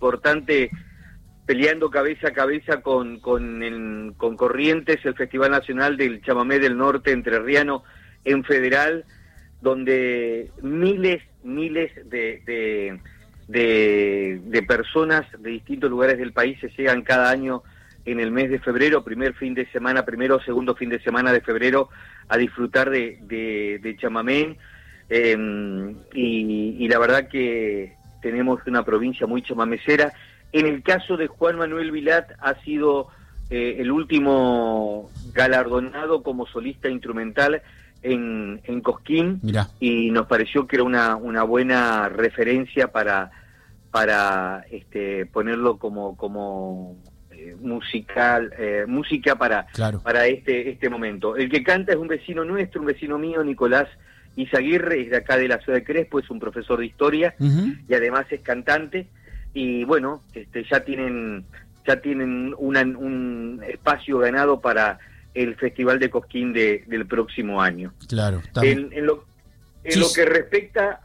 importante, peleando cabeza a cabeza con Corrientes, el Festival Nacional del Chamamé del Norte Entrerriano en Federal, donde miles de personas de distintos lugares del país se llegan cada año en el mes de febrero, primero o segundo fin de semana de febrero, a disfrutar de chamamé, y la verdad que tenemos una provincia muy chamamecera. En el caso de Juan Manuel Vilat, ha sido el último galardonado como solista instrumental en Cosquín. Mirá. Y nos pareció que era una buena referencia para ponerlo como música para este momento. El que canta es un vecino nuestro, un vecino mío, Nicolás Izaguirre, es de acá de la ciudad de Crespo, es un profesor de historia, y además es cantante. Y bueno, ya tienen un espacio ganado para el Festival de Cosquín del próximo año. Claro. En lo que respecta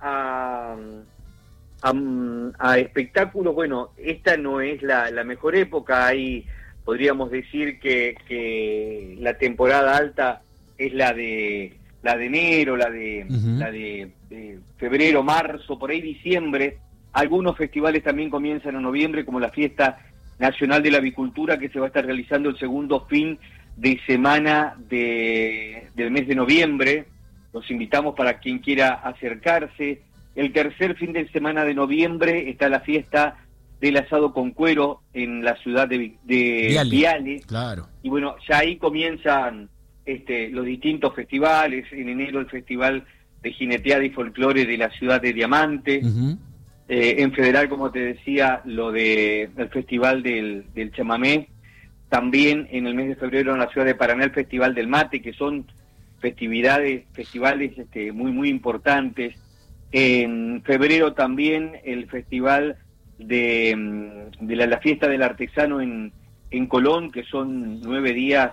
a espectáculos, bueno, esta no es la mejor época. Ahí podríamos decir que la temporada alta es la de enero, la de febrero, marzo, por ahí diciembre. Algunos festivales también comienzan en noviembre, como la Fiesta Nacional de la Avicultura, que se va a estar realizando el segundo fin de semana del mes de noviembre. Los invitamos para quien quiera acercarse. El tercer fin de semana de noviembre está la fiesta del asado con cuero en la ciudad de Viale. Claro. Y bueno, ya ahí comienzan los distintos festivales. En enero el Festival de Jineteada y Folclore de la ciudad de Diamante. En Federal, como te decía, el Festival del Chamamé. También en el mes de febrero en la ciudad de Paraná el Festival del Mate, que son festivales muy, muy importantes. En febrero también el Festival de la Fiesta del Artesano en Colón, que son 9 días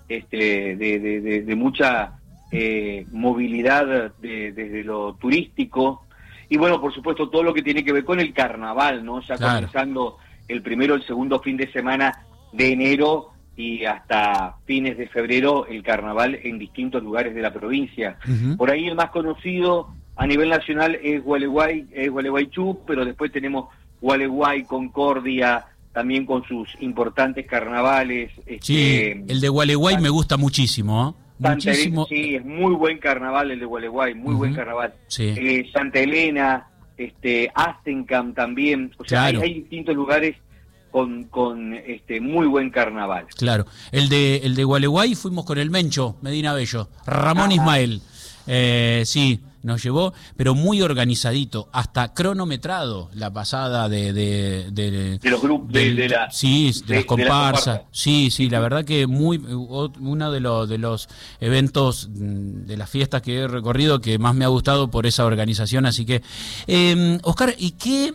de mucha movilidad desde lo turístico. Y bueno, por supuesto, todo lo que tiene que ver con el carnaval, ¿no? Ya comenzando el primero, el segundo fin de semana de enero y hasta fines de febrero, el carnaval en distintos lugares de la provincia. Por ahí el más conocido a nivel nacional es Gualeguaychú, pero después tenemos Gualeguay, Concordia, también con sus importantes carnavales. Sí, el de Gualeguay me gusta muchísimo, ¿eh? Muchísimo. Sí, es muy buen carnaval el de Gualeguay, muy buen carnaval. Sí. Santa Elena, Astencamp también, o sea, hay distintos lugares con muy buen carnaval. Claro, el de Gualeguay fuimos con el Mencho Medina Bello, Ramón Ismael. Sí, nos llevó, pero muy organizadito, hasta cronometrado la pasada de los grupos, de las comparsas. Sí, la verdad que uno de los eventos de las fiestas que he recorrido que más me ha gustado por esa organización. Así que, Oscar, ¿y qué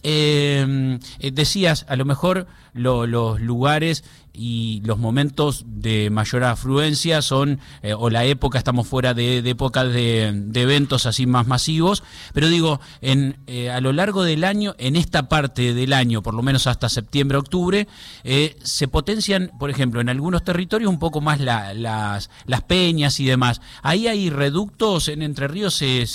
decías? A lo mejor los lugares y los momentos de mayor afluencia son, o la época, estamos fuera de épocas de eventos así más masivos, pero digo, a lo largo del año, en esta parte del año, por lo menos hasta septiembre, octubre, se potencian, por ejemplo, en algunos territorios un poco más las peñas y demás. Ahí hay reductos en Entre Ríos,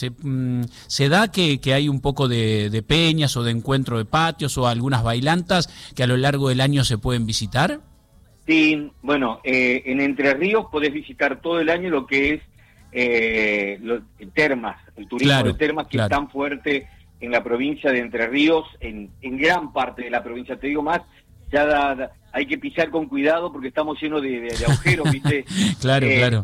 se da que hay un poco de peñas o de encuentro de patios o algunas bailantas que a lo largo del año se pueden visitar. Sí, bueno, en Entre Ríos podés visitar todo el año lo que es los termas, el turismo de termas, que es tan fuerte en la provincia de Entre Ríos, en gran parte de la provincia. Te digo más, ya hay que pisar con cuidado porque estamos llenos de agujeros, ¿viste? Claro.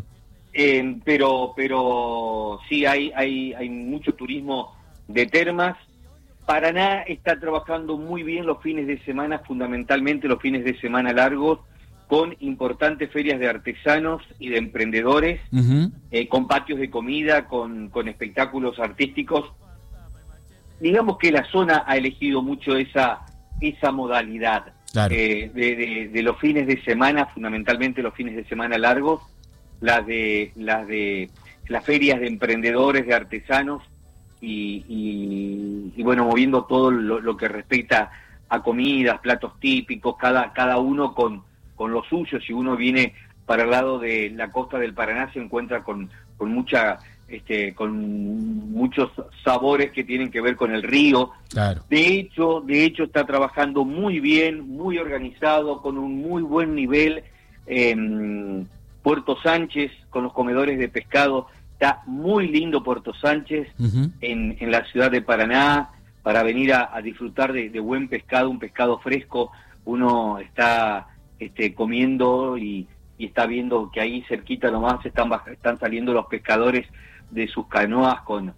Pero sí, hay mucho turismo de termas. Paraná está trabajando muy bien los fines de semana, fundamentalmente los fines de semana largos, con importantes ferias de artesanos y de emprendedores, con patios de comida, con espectáculos artísticos. Digamos que la zona ha elegido mucho esa modalidad de los fines de semana, fundamentalmente los fines de semana largos, las ferias de emprendedores, de artesanos, y bueno, moviendo todo lo que respecta a comidas, platos típicos, cada uno con lo suyo. Si uno viene para el lado de la costa del Paraná se encuentra con muchos sabores que tienen que ver con el río. Claro. De hecho está trabajando muy bien, muy organizado, con un muy buen nivel. Puerto Sánchez, con los comedores de pescado, está muy lindo Puerto Sánchez, Uh-huh. en la ciudad de Paraná, para venir a disfrutar de buen pescado, un pescado fresco. Uno está comiendo y está viendo que ahí cerquita nomás están saliendo los pescadores de sus canoas con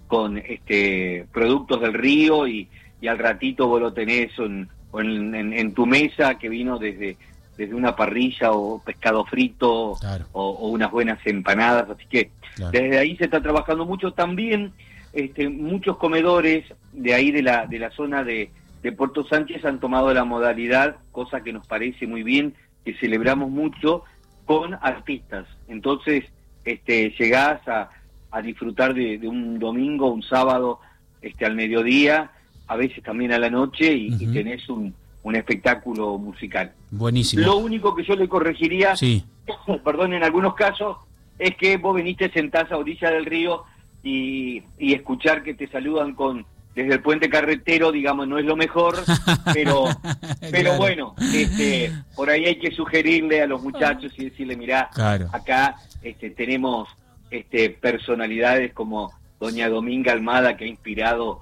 productos del río, y al ratito vos lo tenés en tu mesa, que vino desde una parrilla o pescado frito. Claro. o unas buenas empanadas. Así que Claro. desde ahí se está trabajando mucho. También muchos comedores de ahí de la zona de Puerto Sánchez han tomado la modalidad, cosa que nos parece muy bien, que celebramos mucho, con artistas. Entonces llegás a disfrutar de un domingo, un sábado, al mediodía, a veces también a la noche, y Uh-huh. tenés un espectáculo musical. Buenísimo. Lo único que yo le corregiría, Sí. perdón, en algunos casos, es que vos veniste, sentás a orilla del río y escuchar que te saludan desde el puente carretero, digamos, no es lo mejor, pero Claro. bueno, por ahí hay que sugerirle a los muchachos y decirle, mirá, Claro. acá tenemos personalidades como doña Dominga Almada, que ha inspirado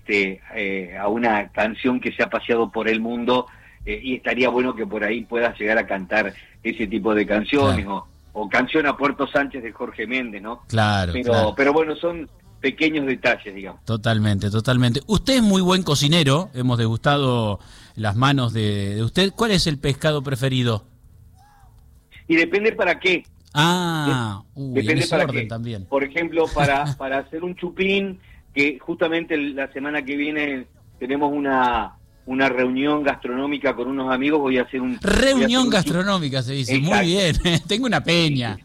a una canción que se ha paseado por el mundo, y estaría bueno que por ahí puedas llegar a cantar ese tipo de canciones. Claro. o Canción a Puerto Sánchez de Jorge Méndez, ¿no? Claro, claro. Pero bueno, son pequeños detalles, digamos. Totalmente, totalmente. Usted es muy buen cocinero, hemos degustado las manos de usted. ¿Cuál es el pescado preferido? Y depende para qué. En Depende ese para orden qué. también. Por ejemplo, para hacer un chupín, que justamente la semana que viene tenemos una reunión gastronómica con unos amigos, voy a hacer un... Reunión gastronómica se dice. Exacto. Muy bien. Tengo una peña.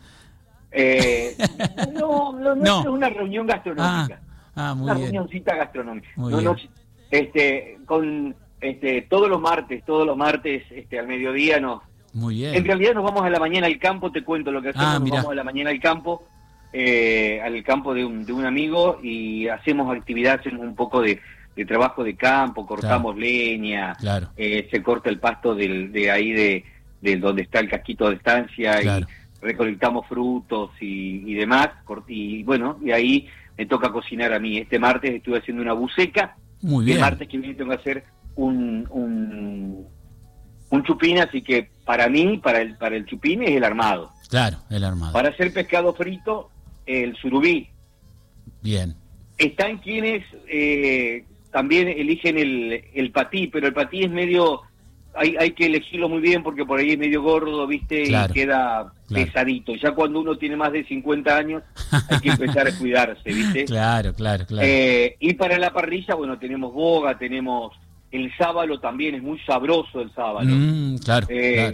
No es una reunión gastronómica. Muy una bien. reunioncita gastronómica. Muy bien. Con todos los martes al mediodía Muy bien. En realidad nos vamos a la mañana al campo, te cuento lo que hacemos. Nos mirá. vamos a la mañana al campo de un amigo, y hacemos un poco de trabajo de campo, cortamos leña, Claro. Se corta el pasto de ahí de donde está el casquito de estancia, Claro. y recolectamos frutos y demás, y bueno, y ahí me toca cocinar a mí. Este martes estuve haciendo una buceca. Muy bien. El martes que viene tengo que hacer un chupín, así que para mí, para el chupín es el armado. Claro, el armado. Para hacer pescado frito, el surubí. Bien. Están quienes también eligen el patí, pero el patí es medio... Hay que elegirlo muy bien, porque por ahí es medio gordo, ¿viste? Claro, Y queda pesadito. Ya cuando uno tiene más de 50 años, hay que empezar a cuidarse, ¿viste? Claro. Y para la parrilla, bueno, tenemos boga, tenemos... El sábalo también, es muy sabroso el sábalo. Claro.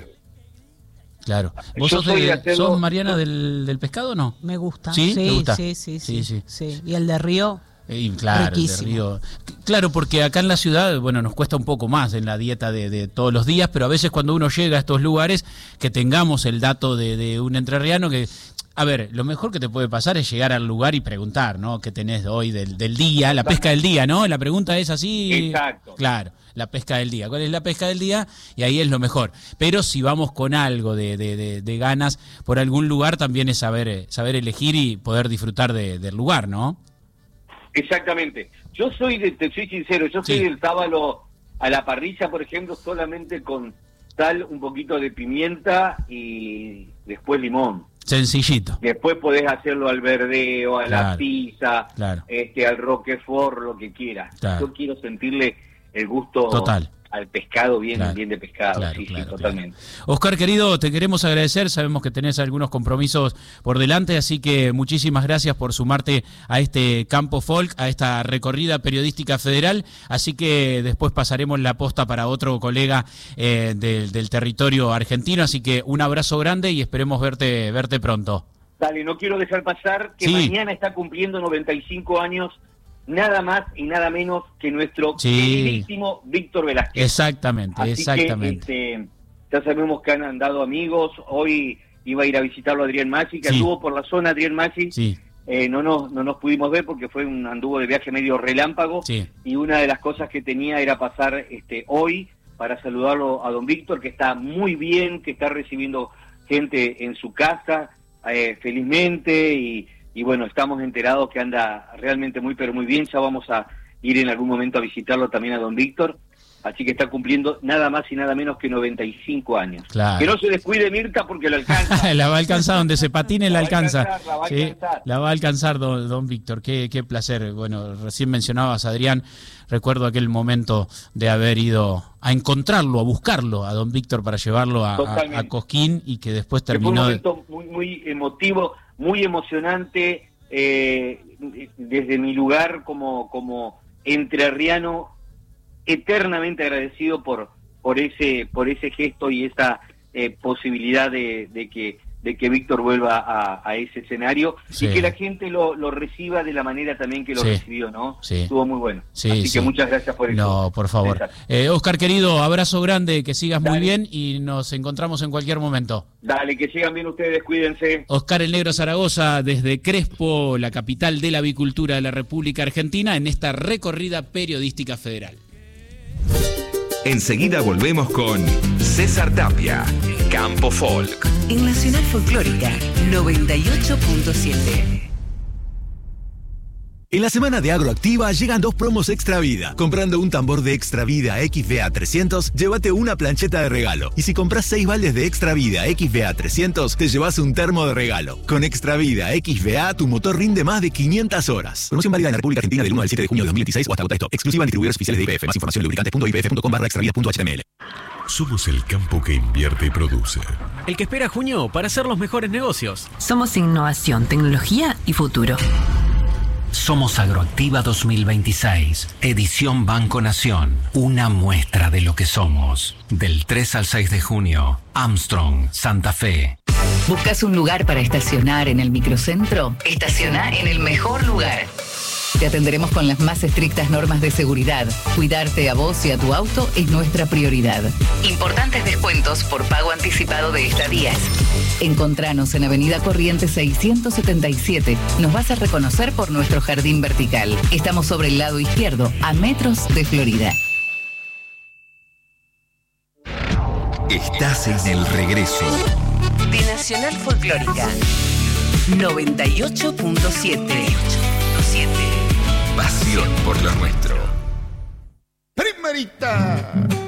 ¿Vos yo soy de hacerlo- sos Mariana del pescado o no? Me gusta. ¿Sí? ¿Te gusta? Sí. Sí. Y el de Río, Y claro, el de riquísimo. Río. Claro, porque acá en la ciudad, bueno, nos cuesta un poco más en la dieta de todos los días, pero a veces cuando uno llega a estos lugares, que tengamos el dato de un entrerriano que... A ver, lo mejor que te puede pasar es llegar al lugar y preguntar, ¿no? ¿Qué tenés hoy del día? La pesca del día, ¿no? La pregunta es así. Exacto. Claro, la pesca del día. ¿Cuál es la pesca del día? Y ahí es lo mejor. Pero si vamos con algo de ganas por algún lugar, también es saber elegir y poder disfrutar del lugar, ¿no? Exactamente. Te soy sincero, yo soy Sí. del sábalo a la parrilla, por ejemplo, solamente con sal, un poquito de pimienta y después limón. Sencillito. Después podés hacerlo al verdeo, a la Claro, pizza, claro. al roquefort, lo que quieras. Claro. Yo quiero sentirle el gusto Total. al pescado, bien Claro, de pescado. claro, Sí, claro, totalmente. Oscar, querido, te queremos agradecer, sabemos que tenés algunos compromisos por delante, así que muchísimas gracias por sumarte a este Campo Folk, a esta recorrida periodística federal, así que después pasaremos la posta para otro colega del territorio argentino, así que un abrazo grande y esperemos verte pronto. Dale, no quiero dejar pasar que Sí. mañana está cumpliendo 95 años nada más y nada menos que nuestro queridísimo Víctor Velázquez. Exactamente, así exactamente. Que, ya sabemos que han andado amigos. Hoy iba a ir a visitarlo Adrián Maggi, que anduvo por la zona. Adrián Maggi, no nos pudimos ver porque anduvo de viaje medio relámpago, y una de las cosas que tenía era pasar hoy para saludarlo a don Víctor, que está muy bien, que está recibiendo gente en su casa, felizmente, y bueno, estamos enterados que anda realmente muy, pero muy bien. Ya vamos a ir en algún momento a visitarlo también a don Víctor, así que está cumpliendo nada más y nada menos que 95 años. Claro. Que no se descuide Mirta porque lo alcanza. La va a alcanzar, donde se patine la alcanza. La va a alcanzar don Víctor, qué placer. Bueno, recién mencionabas a Adrián, recuerdo aquel momento de haber ido a encontrarlo, a buscarlo, a don Víctor para llevarlo a Cosquín, y que después terminó... Fue un momento muy emotivo, muy emocionante, desde mi lugar como entrerriano, eternamente agradecido por ese gesto y esa posibilidad de que Víctor vuelva a ese escenario, y que la gente lo reciba de la manera también que lo recibió, ¿no? Estuvo muy bueno. Así que muchas gracias por eso. No, por favor. Oscar, querido, abrazo grande, que sigas muy bien y nos encontramos en cualquier momento. Dale, que sigan bien ustedes, cuídense. Oscar el Negro Zaragoza, desde Crespo, la capital de la avicultura de la República Argentina, en esta recorrida periodística federal. Enseguida volvemos con César Tapia, Campo Folk. En Nacional Folclórica 98.7. En la semana de Agroactiva llegan 2 promos Extra Vida. Comprando un tambor de Extra Vida XVA 300, llévate una plancheta de regalo. Y si compras 6 baldes de Extra Vida XVA 300, te llevas un termo de regalo. Con Extra Vida XVA, tu motor rinde más de 500 horas. Promoción válida en la República Argentina del 1 al 7 de junio de 2026 o hasta agota stop. Exclusiva en distribuidores oficiales de IPF. Más información en lubricantes.ipf.com/extravida.html. Somos el campo que invierte y produce. El que espera junio para hacer los mejores negocios. Somos innovación, tecnología y futuro. Somos Agroactiva 2026, edición Banco Nación, una muestra de lo que somos. Del 3 al 6 de junio, Armstrong, Santa Fe. ¿Buscas un lugar para estacionar en el microcentro? Estaciona en el mejor lugar. Te atenderemos con las más estrictas normas de seguridad. Cuidarte a vos y a tu auto es nuestra prioridad. Importantes descuentos por pago anticipado de estadías. Encontranos en Avenida Corrientes 677. Nos vas a reconocer por nuestro jardín vertical. Estamos sobre el lado izquierdo, a metros de Florida. Estás en el regreso De Nacional Folclórica 98.7. Pasión por lo nuestro. Primerita.